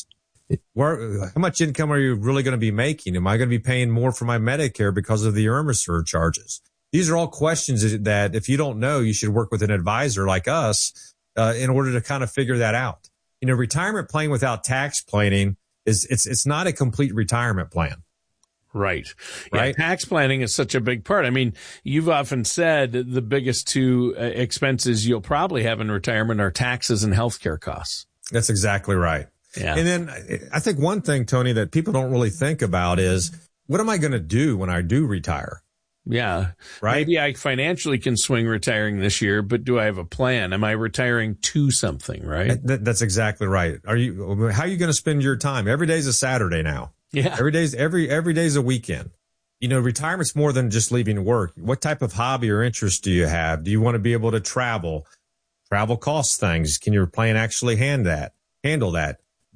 How much income are you really going to be making? Am I going to be paying more for my Medicare because of the IRMA surcharges? These are all questions that if you don't know, you should work with an advisor like us in order to kind of figure that out. Retirement plan without tax planning it's not a complete retirement plan. Right. Yeah, tax planning is such a big part. I mean, you've often said the biggest two expenses you'll probably have in retirement are taxes and healthcare costs. That's exactly right. Yeah. And then I think one thing, Tony, that people don't really think about is, what am I going to do when I do retire? Yeah. Right. Maybe I financially can swing retiring this year, but do I have a plan? Am I retiring to something, right? That's exactly right. How are you going to spend your time? Every day's a Saturday now. Yeah. Every day's a weekend. Retirement's more than just leaving work. What type of hobby or interest do you have? Do you want to be able to travel? Travel costs things. Can your plan actually handle that?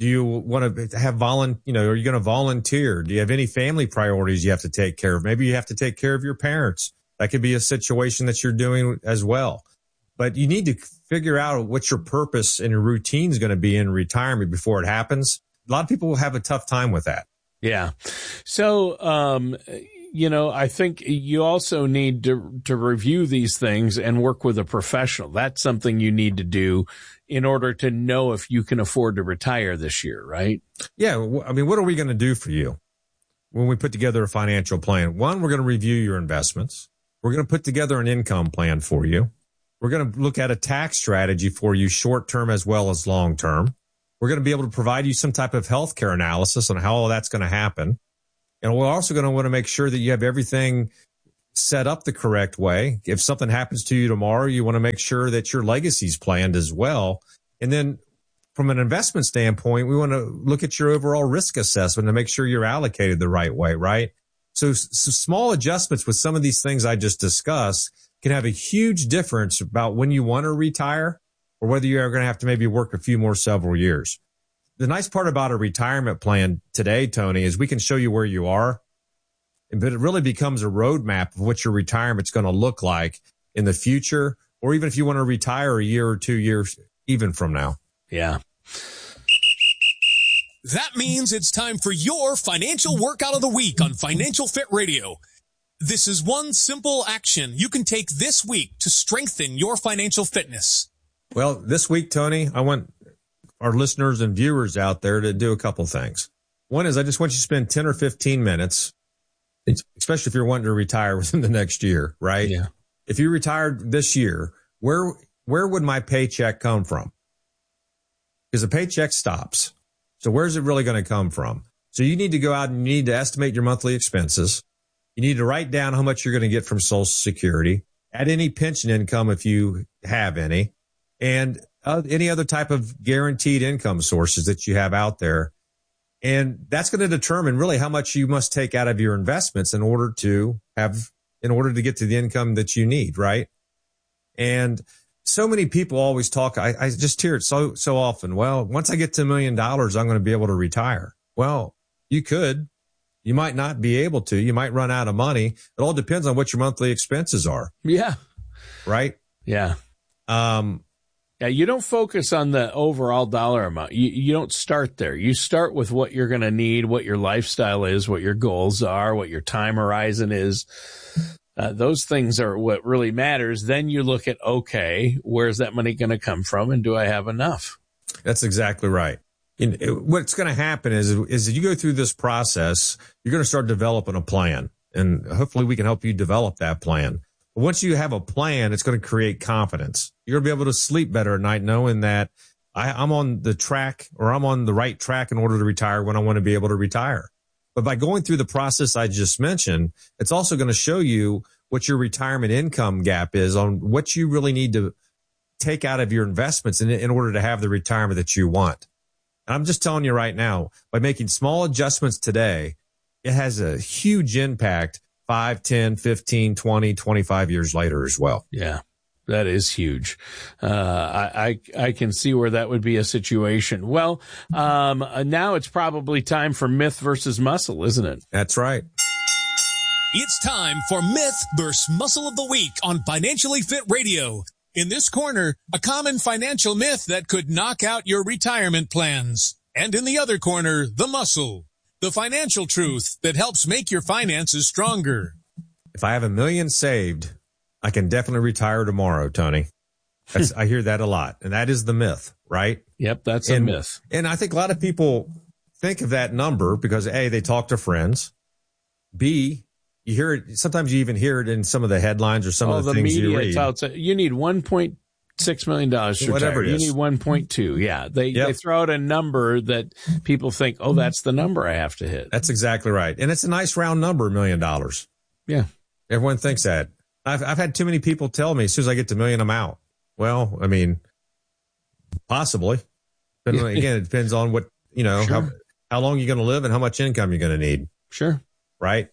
Do you want to have are you going to volunteer? Do you have any family priorities you have to take care of? Maybe you have to take care of your parents. That could be a situation that you're doing as well. But you need to figure out what your purpose and your routine is going to be in retirement before it happens. A lot of people will have a tough time with that. Yeah. So, I think you also need to review these things and work with a professional. That's something you need to do in order to know if you can afford to retire this year, right? Yeah. I mean, what are we going to do for you when we put together a financial plan? One, we're going to review your investments. We're going to put together an income plan for you. We're going to look at a tax strategy for you, short-term as well as long-term. We're going to be able to provide you some type of healthcare analysis on how all that's going to happen. And we're also going to want to make sure that you have everything set up the correct way. If something happens to you tomorrow, you want to make sure that your legacy's planned as well. And then from an investment standpoint, we want to look at your overall risk assessment to make sure you're allocated the right way, right? So small adjustments with some of these things I just discussed can have a huge difference about when you want to retire or whether you're going to have to maybe work a few more several years. The nice part about a retirement plan today, Tony, is we can show you where you are, but it really becomes a roadmap of what your retirement's going to look like in the future, or even if you want to retire a year or 2 years even from now. Yeah. That means it's time for your financial workout of the week on Financial Fit Radio. This is one simple action you can take this week to strengthen your financial fitness. Well, this week, Tony, I want our listeners and viewers out there to do a couple things. One is I just want you to spend 10 or 15 minutes, especially if you're wanting to retire within the next year, right? Yeah. If you retired this year, where would my paycheck come from? Because the paycheck stops. So where's it really going to come from? So you need to go out and you need to estimate your monthly expenses. You need to write down how much you're going to get from Social Security, add any pension income if you have any, and any other type of guaranteed income sources that you have out there. And that's going to determine really how much you must take out of your investments in order to get to the income that you need, right? And so many people always talk, I just hear it so often. Well, once I get to $1 million, I'm going to be able to retire. Well, you could. You might not be able to. You might run out of money. It all depends on what your monthly expenses are. Yeah. Right? Yeah. Yeah, you don't focus on the overall dollar amount. You don't start there. You start with what you're going to need, what your lifestyle is, what your goals are, what your time horizon is. Those things are what really matters. Then you look at, okay, where's that money going to come from, and do I have enough? That's exactly right. What's going to happen is that you go through this process, you're going to start developing a plan, and hopefully we can help you develop that plan. But once you have a plan, it's going to create confidence. You're going to be able to sleep better at night knowing that I'm on the track, or I'm on the right track in order to retire when I want to be able to retire. But by going through the process I just mentioned, it's also going to show you what your retirement income gap is on what you really need to take out of your investments in order to have the retirement that you want. And I'm just telling you right now, by making small adjustments today, it has a huge impact 5, 10, 15, 20, 25 years later as well. Yeah, that is huge. I can see where that would be a situation. Well, now it's probably time for myth versus muscle, isn't it? That's right. It's time for Myth versus Muscle of the Week on Financially Fit Radio. In this corner, a common financial myth that could knock out your retirement plans. And in the other corner, the muscle, the financial truth that helps make your finances stronger. If I have $1 million saved, I can definitely retire tomorrow, Tony. I hear that a lot. And that is the myth, right? Yep, that's a myth. And I think a lot of people think of that number because A, they talk to friends. B, you hear it. Sometimes you even hear it in some of the headlines or some of the things you read. You need $1.6 million to whatever retire. it is. You need 1.2. Yeah. They throw out a number that people think, oh, that's the number I have to hit. That's exactly right. And it's a nice round number, $1 million. Yeah. Everyone thinks that. I've had too many people tell me as soon as I get to $1 million, I'm out. Well, I mean, possibly. But again, it depends on what, Sure. how long you're going to live and how much income you're going to need. Sure. Right.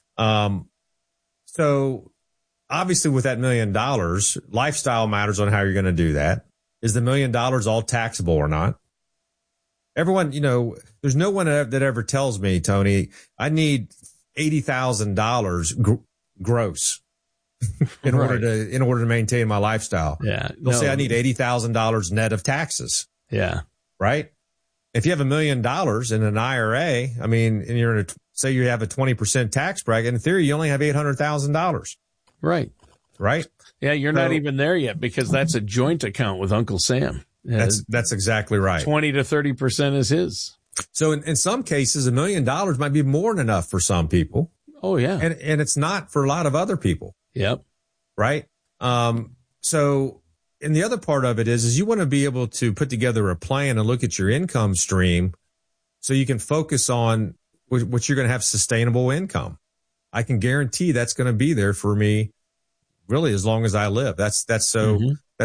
So obviously with that $1 million, lifestyle matters on how you're going to do that. Is the $1 million all taxable or not? everyone, there's no one that ever tells me, Tony, I need $80,000 gross in order to maintain my lifestyle. Yeah. They'll say I need $80,000 net of taxes. Yeah. Right. If you have $1 million in an IRA, I mean, and you're say you have a 20% tax bracket, in theory, you only have $800,000. Right. Right. Yeah. You're not even there yet because that's a joint account with Uncle Sam. That's exactly right. 20 to 30% is his. So in some cases, $1 million might be more than enough for some people. Oh yeah. And it's not for a lot of other people. Yep. Right. So, and the other part of it is you want to be able to put together a plan and look at your income stream so you can focus on what you're going to have sustainable income. I can guarantee that's going to be there for me really as long as I live. That's